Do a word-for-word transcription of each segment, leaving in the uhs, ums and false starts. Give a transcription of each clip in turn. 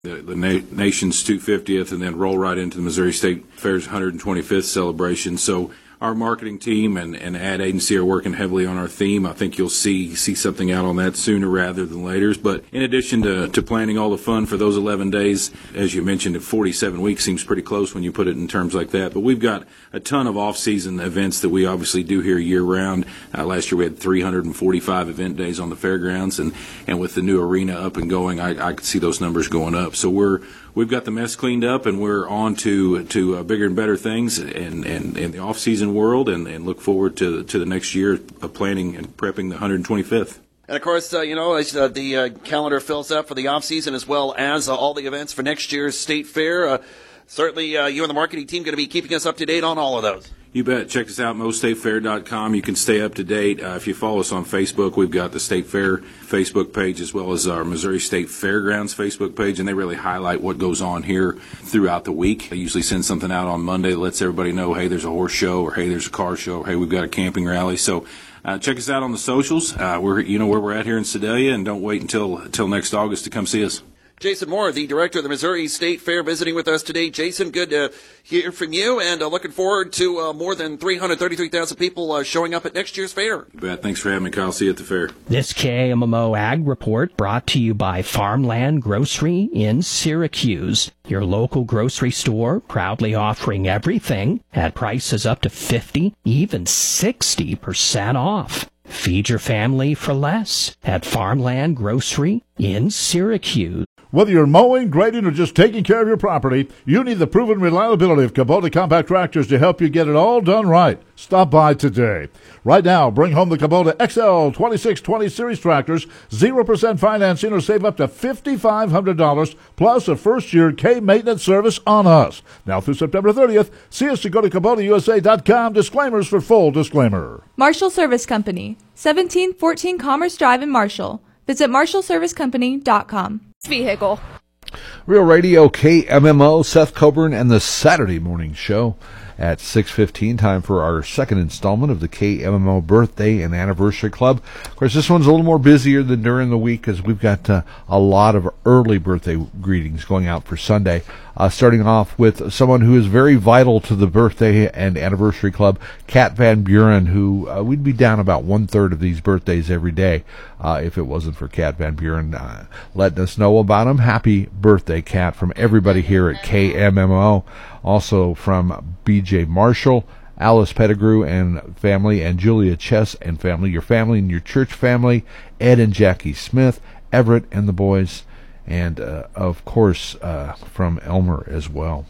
the, the na- nation's two hundred fiftieth, and then roll right into the Missouri State Fair's one hundred twenty-fifth celebration. So our marketing team and, and ad agency are working heavily on our theme. I think you'll see see something out on that sooner rather than later. But in addition to, to planning all the fun for those eleven days, as you mentioned, forty-seven weeks seems pretty close when you put it in terms like that. But we've got a ton of off-season events that we obviously do here year-round. Uh, last year we had three hundred forty-five event days on the fairgrounds, and, and with the new arena up and going, I, I could see those numbers going up. So we're We've got the mess cleaned up, and we're on to to uh, bigger and better things in, in, in the off-season world, and, and look forward to to the next year of planning and prepping the one hundred twenty-fifth. And, of course, uh, you know, as uh, the uh, calendar fills up for the off-season as well as uh, all the events for next year's State Fair, uh, certainly uh, you and the marketing team going to be keeping us up to date on all of those. You bet. Check us out, mo state fair dot com. You can stay up to date. Uh, if you follow us on Facebook, we've got the State Fair Facebook page as well as our Missouri State Fairgrounds Facebook page, and they really highlight what goes on here throughout the week. They usually send something out on Monday that lets everybody know, hey, there's a horse show, or hey, there's a car show, or hey, we've got a camping rally. So uh, check us out on the socials. Uh, we're you know where we're at here in Sedalia, and don't wait until until next August to come see us. Jason Moore, the director of the Missouri State Fair, visiting with us today. Jason, good to hear from you, and uh, looking forward to uh, more than three hundred thirty-three thousand people uh, showing up at next year's fair. You bet. Thanks for having me, Kyle. See you at the fair. This K A M M O Ag Report brought to you by Farmland Grocery in Syracuse, your local grocery store, proudly offering everything at prices up to fifty, even sixty percent off. Feed your family for less at Farmland Grocery in Syracuse. Whether you're mowing, grading, or just taking care of your property, you need the proven reliability of Kubota compact tractors to help you get it all done right. Stop by today. Right now, bring home the Kubota X L twenty-six twenty Series tractors, zero percent financing, or save up to five thousand five hundred dollars, plus a first-year K-maintenance service on us. Now through September thirtieth, see us to go to Kubota U S A dot com. Disclaimers for full disclaimer. Marshall Service Company, seventeen fourteen Commerce Drive in Marshall. Visit marshall service company dot com. Vehicle. Real Radio K M M O, Seth Coburn and the Saturday Morning Show at six fifteen. Time for our second installment of the K M M O Birthday and Anniversary Club. Of course, this one's a little more busier than during the week because we've got uh, a lot of early birthday greetings going out for Sunday. Uh, starting off with someone who is very vital to the Birthday and Anniversary Club, Kat Van Buren, who uh, we'd be down about one-third of these birthdays every day uh, if it wasn't for Kat Van Buren uh, letting us know about them. Happy birthday, Kat, from everybody here at K M M O. Also from B J Marshall, Alice Pettigrew and family, and Julia Chess and family, your family and your church family, Ed and Jackie Smith, Everett and the boys, and, uh, of course, uh, from Elmer as well.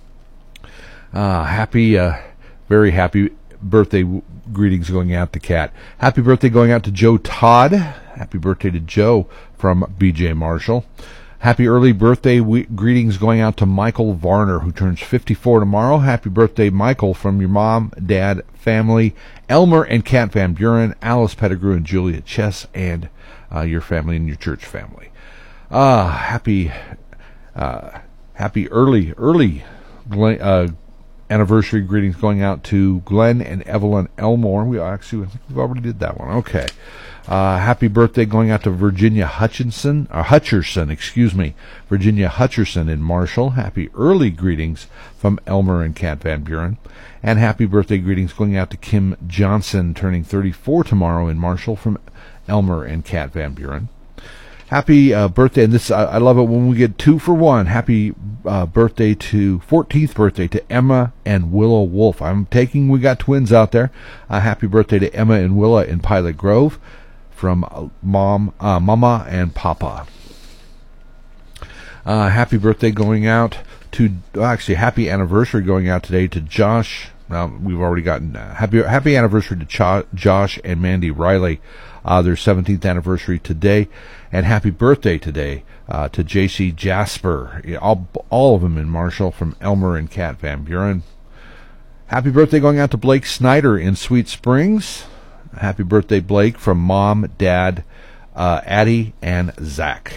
Uh, happy, uh, very happy birthday w- greetings going out to Kat. Happy birthday going out to Joe Todd. Happy birthday to Joe from B J Marshall. Happy early birthday we- greetings going out to Michael Varner, who turns fifty-four tomorrow. Happy birthday, Michael, from your mom, dad, family, Elmer and Kat Van Buren, Alice Pettigrew and Julia Chess, and uh, your family and your church family. Uh, happy, uh, happy early, early uh, anniversary greetings going out to Glenn and Evelyn Elmore. We actually, we already did that one. Okay. Uh, happy birthday going out to Virginia Hutchinson, or Hutcherson, excuse me, Virginia Hutcherson in Marshall. Happy early greetings from Elmer and Kat Van Buren. And happy birthday greetings going out to Kim Johnson, turning thirty-four tomorrow in Marshall, from Elmer and Kat Van Buren. Happy uh, birthday, and this I, I love it when we get two for one. Happy uh, birthday to, fourteenth birthday to Emma and Willa Wolf. I'm taking, we got twins out there. Uh, happy birthday to Emma and Willa in Pilot Grove, from uh, mom, uh, Mama and Papa. Uh, happy birthday going out to, well, actually, happy anniversary going out today to Josh. Well, we've already gotten uh, happy happy anniversary to Ch- Josh and Mandy Riley, uh, their seventeenth anniversary today, and happy birthday today uh, to J C Jasper, all all of them in Marshall, from Elmer and Kat Van Buren. Happy birthday going out to Blake Snyder in Sweet Springs. Happy birthday, Blake, from Mom, Dad, uh, Addie, and Zach.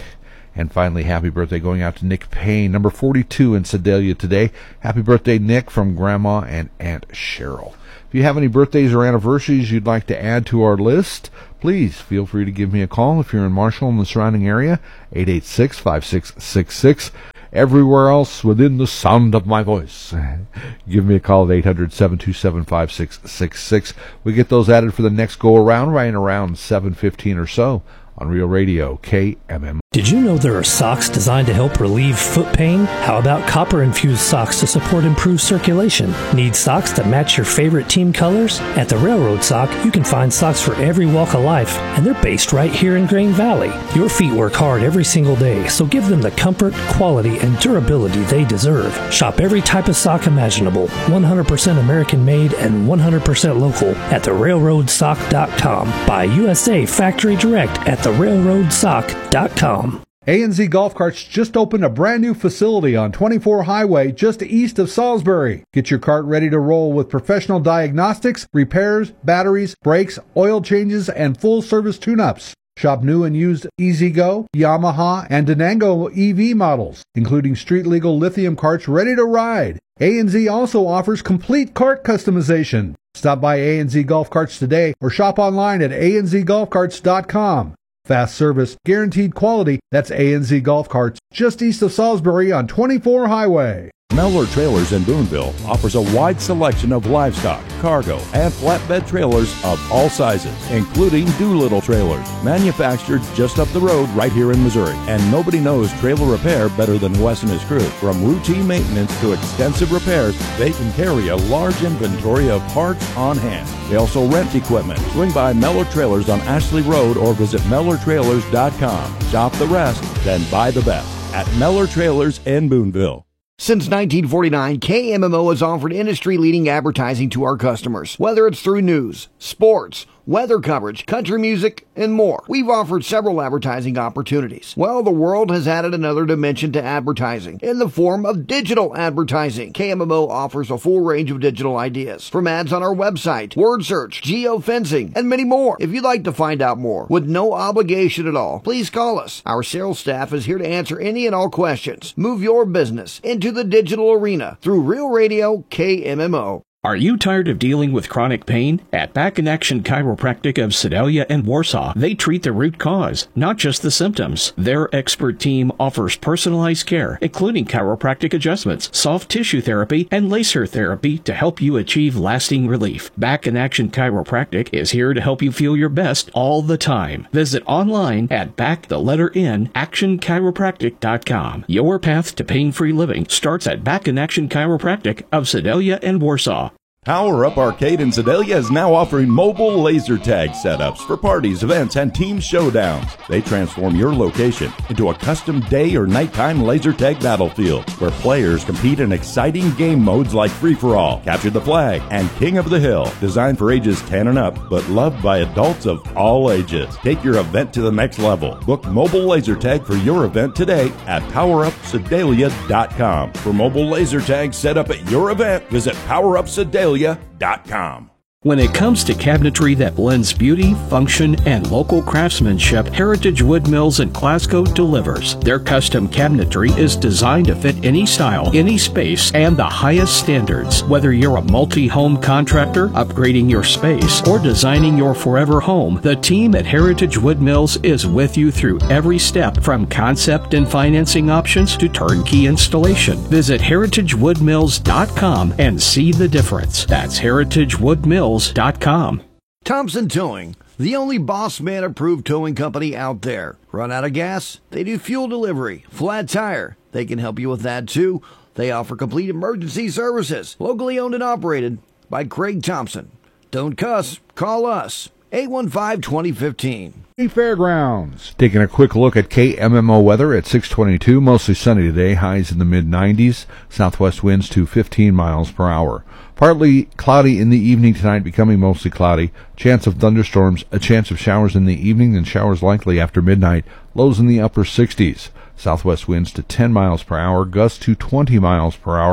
And finally, happy birthday going out to Nick Payne, number forty-two in Sedalia today. Happy birthday, Nick, from Grandma and Aunt Cheryl. If you have any birthdays or anniversaries you'd like to add to our list, please feel free to give me a call if you're in Marshall and the surrounding area, eight eight six, five six six six. Everywhere else within the sound of my voice, give me a call at eight hundred, seven two seven, five six six six. We get those added for the next go-around, right around seven fifteen or so on Real Radio K M M. Did you know there are socks designed to help relieve foot pain? How about copper-infused socks to support improved circulation? Need socks that match your favorite team colors? At the Railroad Sock, you can find socks for every walk of life, and they're based right here in Grain Valley. Your feet work hard every single day, so give them the comfort, quality, and durability they deserve. Shop every type of sock imaginable, one hundred percent American-made and one hundred percent local at the railroad sock dot com. Buy U S A Factory Direct at the railroad sock dot com. A N Z Golf Carts just opened a brand new facility on twenty-four Highway just east of Salisbury. Get your cart ready to roll with professional diagnostics, repairs, batteries, brakes, oil changes, and full-service tune-ups. Shop new and used E-Z-Go, Yamaha, and Denango E V models, including street-legal lithium carts ready to ride. A N Z also offers complete cart customization. Stop by A N Z Golf Carts today or shop online at A N Z golf carts dot com. Fast service, guaranteed quality. That's A N Z Golf Carts, just east of Salisbury on twenty-four Highway. Mellor Trailers in Boonville offers a wide selection of livestock, cargo, and flatbed trailers of all sizes, including Doolittle trailers, manufactured just up the road right here in Missouri. And nobody knows trailer repair better than Wes and his crew. From routine maintenance to extensive repairs, they can carry a large inventory of parts on hand. They also rent equipment. Swing by Mellor Trailers on Ashley Road or visit Mellor Trailers dot com. Shop the rest, then buy the best at Mellor Trailers in Boonville. Since nineteen forty-nine, K M M O has offered industry-leading advertising to our customers. Whether it's through news, sports, weather coverage, country music, and more. We've offered several advertising opportunities. Well, the world has added another dimension to advertising in the form of digital advertising. K M M O offers a full range of digital ideas, from ads on our website, word search, geofencing, and many more. If you'd like to find out more with no obligation at all, please call us. Our sales staff is here to answer any and all questions. Move your business into the digital arena through Real Radio K M M O. Are you tired of dealing with chronic pain? At Back in Action Chiropractic of Sedalia and Warsaw, they treat the root cause, not just the symptoms. Their expert team offers personalized care, including chiropractic adjustments, soft tissue therapy, and laser therapy to help you achieve lasting relief. Back in Action Chiropractic is here to help you feel your best all the time. Visit online at back the letter N action chiropractic dot com. Your path to pain-free living starts at Back in Action Chiropractic of Sedalia and Warsaw. Power Up Arcade in Sedalia is now offering mobile laser tag setups for parties, events, and team showdowns. They transform your location into a custom day or nighttime laser tag battlefield where players compete in exciting game modes like Free-for-All, Capture the Flag, and King of the Hill. Designed for ages ten and up, but loved by adults of all ages. Take your event to the next level. Book mobile laser tag for your event today at power up sedalia dot com. For mobile laser tag set up at your event, visit power up sedalia dot com. When it comes to cabinetry that blends beauty, function, and local craftsmanship, Heritage Wood Mills in Glasgow delivers. Their custom cabinetry is designed to fit any style, any space, and the highest standards. Whether you're a multi-home contractor, upgrading your space, or designing your forever home, the team at Heritage Wood Mills is with you through every step, from concept and financing options to turnkey installation. Visit heritage wood mills dot com and see the difference. That's heritage wood mills dot com. Thompson Towing, the only Boss Man approved towing company out there. Run out of gas? They do fuel delivery. Flat tire? They can help you with that too. They offer complete emergency services. Locally owned and operated by Craig Thompson. Don't cuss. Call us. eight one five, two oh one five. Fairgrounds. Taking a quick look at K M M O weather at six twenty-two. Mostly sunny today. Highs in the mid nineties. Southwest winds to fifteen miles per hour. Partly cloudy in the evening tonight, becoming mostly cloudy. Chance of thunderstorms, a chance of showers in the evening, and showers likely after midnight. Lows in the upper sixties. Southwest winds to ten miles per hour, gusts to twenty miles per hour,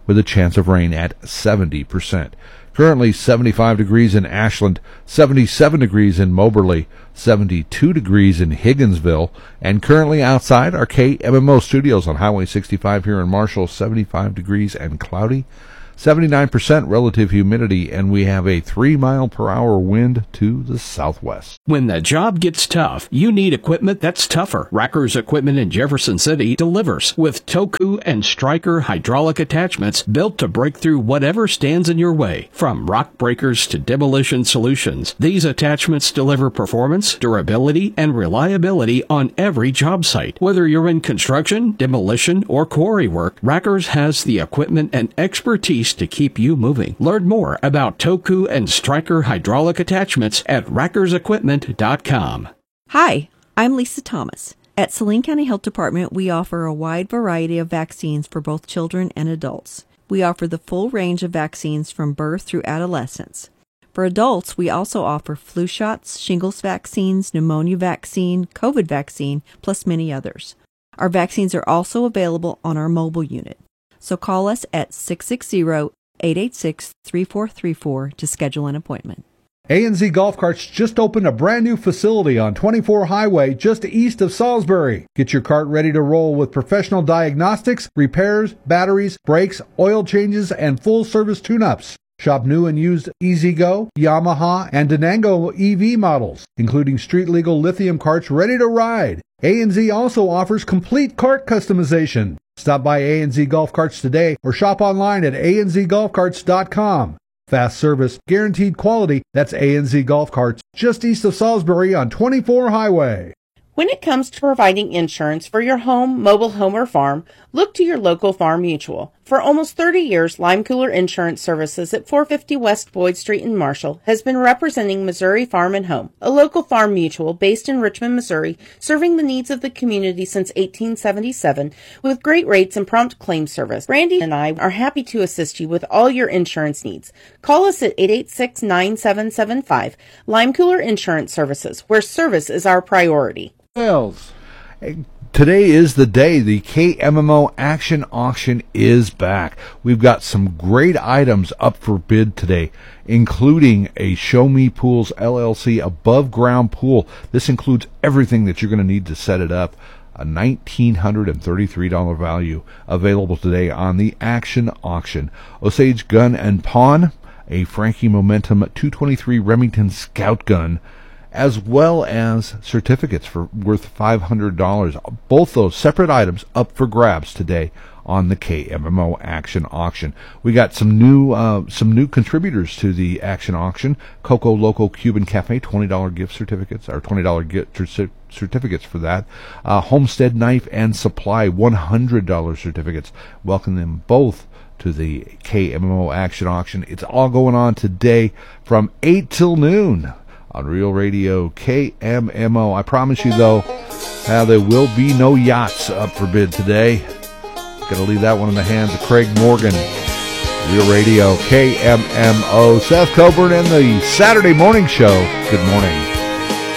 with a chance of rain at seventy percent. Currently seventy-five degrees in Ashland, seventy-seven degrees in Moberly, seventy-two degrees in Higginsville, and currently outside our K M M O studios on Highway sixty-five here in Marshall, seventy-five degrees and cloudy, seventy-nine percent relative humidity, and we have a three mile per hour wind to the southwest. When the job gets tough, you need equipment that's tougher. Racker's Equipment in Jefferson City delivers with Toku and Stryker hydraulic attachments built to break through whatever stands in your way. From rock breakers to demolition solutions, these attachments deliver performance, durability, and reliability on every job site. Whether you're in construction, demolition, or quarry work, Racker's has the equipment and expertise to keep you moving. Learn more about Toku and Stryker hydraulic attachments at rackers equipment dot com. Hi, I'm Lisa Thomas. At Saline County Health Department, we offer a wide variety of vaccines for both children and adults. We offer the full range of vaccines from birth through adolescence. For adults, we also offer flu shots, shingles vaccines, pneumonia vaccine, COVID vaccine, plus many others. Our vaccines are also available on our mobile unit. So call us at six six zero, eight eight six, three four three four to schedule an appointment. A N Z Golf Carts just opened a brand new facility on twenty-four Highway just east of Salisbury. Get your cart ready to roll with professional diagnostics, repairs, batteries, brakes, oil changes, and full service tune-ups. Shop new and used E-Z-Go, Yamaha, and Denango E V models, including street-legal lithium carts ready to ride. A N Z also offers complete cart customization. Stop by A N Z Golf Carts today or shop online at A N Z golf carts dot com. Fast service, guaranteed quality. That's A N Z Golf Carts, just east of Salisbury on twenty-four Highway. When it comes to providing insurance for your home, mobile home, or farm, look to your local Farm Mutual. For almost thirty years, Lime Cooler Insurance Services at four fifty West Boyd Street in Marshall has been representing Missouri Farm and Home, a local farm mutual based in Richmond, Missouri, serving the needs of the community since eighteen seventy-seven with great rates and prompt claim service. Randy and I are happy to assist you with all your insurance needs. Call us at eight eight six, nine seven seven five. Lime Cooler Insurance Services, where service is our priority. Sales. Today is the day. The K M M O Action Auction is back. We've got some great items up for bid today, including a Show Me Pools L L C above ground pool. This includes everything that you're going to need to set it up. A one thousand nine hundred thirty-three dollars value available today on the Action Auction. Osage Gun and Pawn, a Frankie Momentum two twenty-three Remington Scout Gun, as well as certificates for worth five hundred dollars. Both those separate items up for grabs today on the K M M O Action Auction. We got some new uh, some new contributors to the Action Auction. Coco Loco Cuban Cafe, twenty dollars gift certificates, or twenty dollars gift certificates for that. Uh, Homestead Knife and Supply, one hundred dollars certificates. Welcome them both to the K M M O Action Auction. It's all going on today from eight till noon. On Real Radio K M M O. I promise you, though, uh, there will be no yachts up for bid today. Gonna leave that one in the hands of Craig Morgan. Real Radio K M M O. Seth Coburn and the Saturday Morning Show. Good morning.